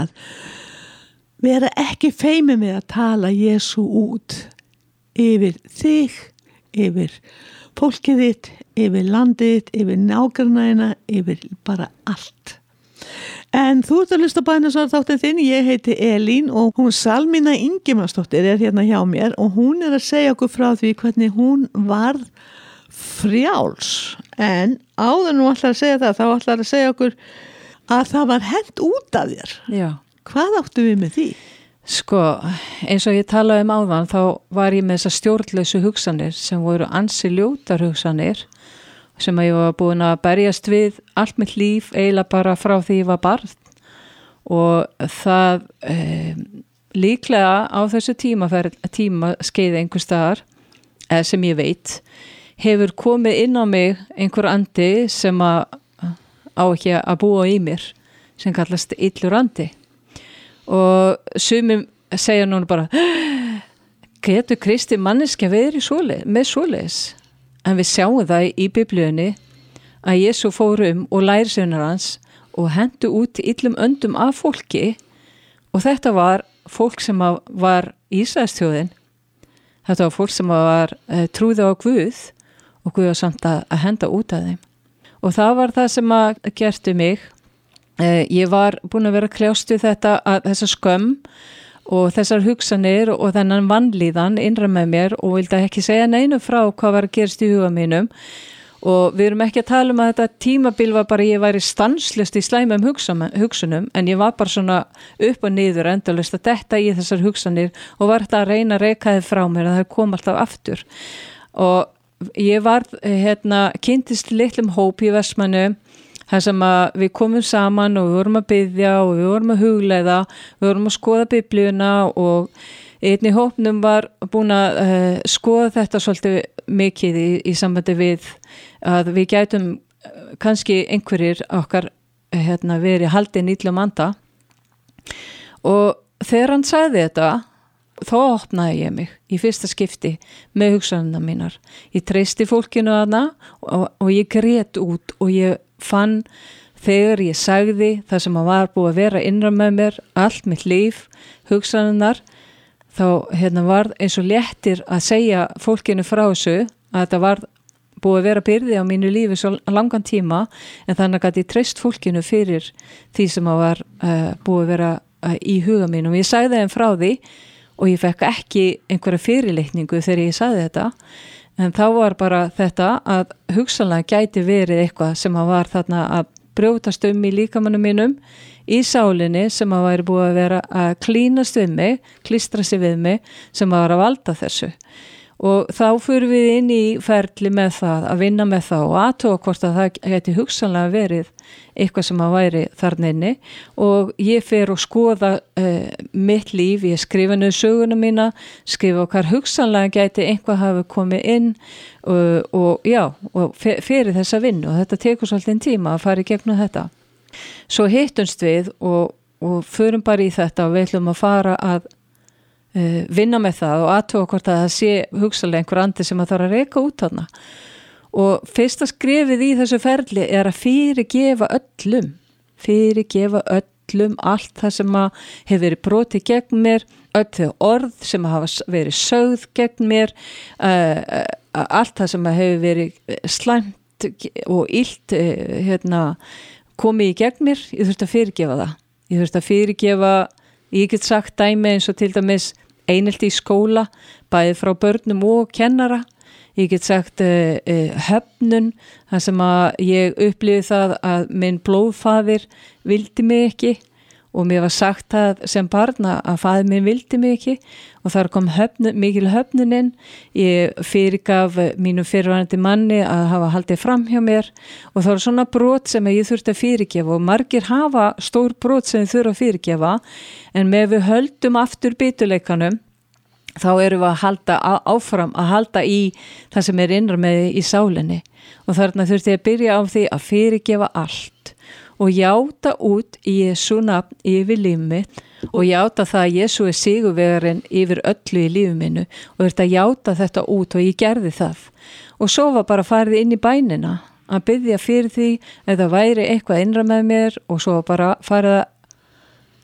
að vera ekki feimið með að tala Jesú út yfir þig, yfir fólkið þitt, yfir landið þitt, yfir nágrannæðina, yfir bara allt. En þú ert að hlusta á bænasvarðáttin þinn, ég heiti Elín og hún Salmína Ingimarsdóttir hérna hjá mér og hún að segja okkur frá því hvernig hún varð frjáls. En áður nú ætlar að segja það, þá ætlar að segja okkur að það var hent út af þér. Já. Hvað áttu við með því? Sko, eins og ég talaði áðan, þá var ég með þessar stjórnlausu hugsanir sem voru ansi ljótar hugsanir sem að ég var búin að berjast við allt mitt líf, eiginlega bara frá því ég var barn og það líklega á þessu tímaskeiði einhvers staðar, eða sem ég veit, hefur komið inn á mig einhver andi sem á ekki að búa í mér, sem kallast illur andi. Og sumir segja núna bara getur Kristi manneskja verið með svoleiðis, en við sjáum það í Biblíunni að Jesú fór og lærisveinar hans og hentu út illum öndum af fólki og þetta var fólk sem var Ísraelsþjóðin, þetta var fólk sem var trúði á Guð og Guð var samt að henda út af þeim og það var það sem að gerti mig. Ég var búin að vera að kljást við þessa skömm og þessar hugsanir og þennan vanlíðan innra með mér og vildi ekki segja neinu frá hvað var að gerast í huga mínum og við erum ekki að tala að þetta tímabil var bara ég væri stanslust í slæmum hugsunum en ég var bara svona upp og niður endalaust að detta í þessar hugsanir og var þetta að reyna að reka þið frá mér að það kom alltaf aftur og ég var kynntist litlum hóp í Vestmannu þar sem að við komum saman og við vorum að biðja og við vorum að hugleiða, við vorum að skoða Biblíuna og einn í hópnum var búin að skoða þetta svolítið mikið í sambandi við að við gætum kannski einhverjir okkar verið haldin illum anda og þegar hann sagði þetta þá opnaði ég mig í fyrsta skipti með hugsanina mínar. Ég treysti fólkinu þarna og ég grét út og ég fann þegar ég sagði það sem að var búið að vera innra með mér allt mitt líf, hugsanirnar þá var eins og léttir að segja fólkinu frá þessu að þetta var búið að vera byrði á mínu lífi svo langan tíma en þannig að ég treyst fólkinu fyrir því sem að var búið að vera í huga mín og ég sagði þeim frá því og ég fekk ekki einhverja fyrirlitningu þegar ég sagði þetta en þá var bara þetta að hugsanlega gæti verið eitthvað sem að var þarna að brjótast í líkamanum mínum í sálinni sem að væri búið að vera að klínast við mig, klístra sig við mig sem að var að valda þessu og þá fyrir við inn í ferli með það að vinna með það og athuga hvort að það gæti hugsanlega verið eitthvað sem að væri þarna inni og ég fer og skoða mitt líf, ég skrifa niður söguna mína, skrifa hvar hugsanlega gæti einhvað hafi komið inn og fyrir þessa vinnu og þetta tekur svolítið tíma að fara í gegnum þetta. Svo hittumst við og förum bara í þetta og við ætlum að fara að vinna með það og athuga hvort að það sé hugsanlega einhver andi sem að þarf að reka út þarna og fyrsta skrefið í þessu ferli er að fyrirgefa öllum allt það sem að hefur verið brotið gegn mér, öll þau orð sem hafa verið sögð gegn mér allt það sem að hefur verið slæmt og illt komið í gegn mér, ég þurfti að fyrirgefa ég get sagt dæmi eins og til dæmis einelti í skóla, bæði frá börnum og kennara. Ég get sagt höfnun, þar sem að ég upplifði það að minn blóðfaðir vildi mig ekki og mér var sagt það sem barna að faðir minn vildi mig ekki og þar kom mikil höfnuninn. Ég fyrirgaf mínum fyrrverandi manni að hafa haldið fram hjá mér og það var svona brot sem ég þurfti að fyrirgefa og margir hafa stór brot sem þurfa að fyrirgefa en með við höldum aftur biturleikanum þá erum við að halda áfram að halda í það sem innra með í sálinni og þarna þurfti ég að byrja á því að fyrirgefa allt og játa út í Jesú nafn yfir lífið mitt og játa það að Jesú sigurvegarinn yfir öllu í lífið mínu og þetta játa þetta út og ég gerði það og svo var bara farið inn í bænina að biðja fyrir því ef það væri eitthvað innra með mér og svo bara farið